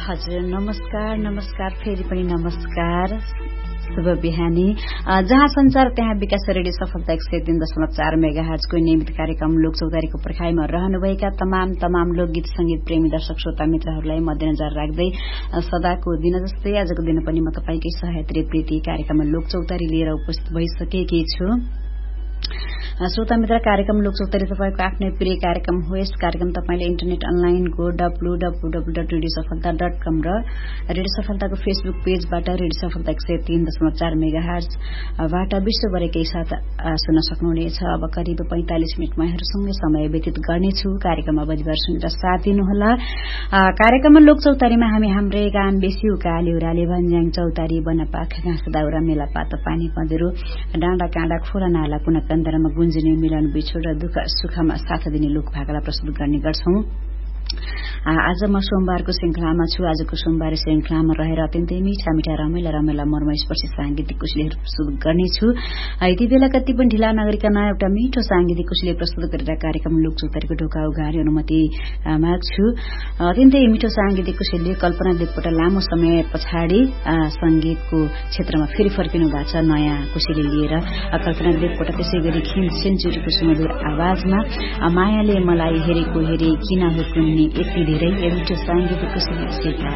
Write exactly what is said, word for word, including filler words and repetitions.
हजुर नमस्कार नमस्कार फेरि पनि नमस्कार शुभ बिहानी। जहाँ संसार त्यहाँ विकास रेडियो सफलता एक सय तीन दशमलव चार मेगा हर्जको नियमित कार्यक्रम लोक चौतारीको पर्खाइमा रहनुभएका तमाम तमाम लोकगीत संगीत प्रेमी दर्शक श्रोता मित्रहरूलाई मध्यनजर राख्दै सदाको दिन जस्तै आजको दिन पनि म तपाईकै सहायत्री प्रीति कार्यक्रममा लोक चौतारी लिएर उपस्थित भइसकेकी छु। श्रोता मित्र, कार्यक्रम लोक चौतारी तपाईको आफ्नै प्रिय कार्यक्रम हो। यस कार्यक्रम तपाईले इन्टरनेट अनलाइनको W W W dot radio सफलता डट कम र रेडियो सफलताको फेसबुक पेजबाट रेडियो सफलता एक सय तीन दशमलव चार मेगा हर्जबाट विश्वभरिकै साथ सुन्न सक्नुहुनेछ। अब करिब पैंतालिस मिनट महिहरूसँगै समय व्यतीत गर्नेछु। कार्यक्रम अवधिभर सुनेर साथ दिनुहोला। कार्यक्रममा लोक चौतारीमा हामी हाम्रै गाम बेसी उकाली उराले भन्ज्याङ चौतारी बनपाख घाँस दाउरा मेला पात पानी पँधेरो डाँडा काँडा खोला नाला कुना कन्दरमा गुन्जिने मिलन बिछोड र दुःख सुखमा साथ दिने लोक भाकालाई प्रस्तुत गर्ने गर्छौं। आज म सोमबारको श्रृंखलामा छु। आजको सोमबार श्रृंखलामा रहेर अत्यन्तै मिठा मिठा रमाइला रमाइला मर्मस्पर्शी सांगीतिक कुशलीहरू प्रस्तुत गर्नेछु। यति बेला कति पनि ढिला नगरिकन एउटा मिठो सांगीतिक कुशली प्रस्तुत गरेर कार्यक्रम लोक चौतारीको ढोका उघार्ने अनुमति माग्छु। अत्यन्तै मिठो सांगीतिक कुशली कल्पना देवकोटा लामो समय पछाडि संगीतको क्षेत्रमा फेरि फर्किनु भएको छ नयाँ कुशली लिएर। कल्पना देवकोटा त्यसै गरी खिम सेन्चुरीको सुमधुर आवाजमा मायाले मलाई हेरेको हेरे किन हो कुन्नी यति धेरै मिठो सांगीतिक कुशली स्वीकार।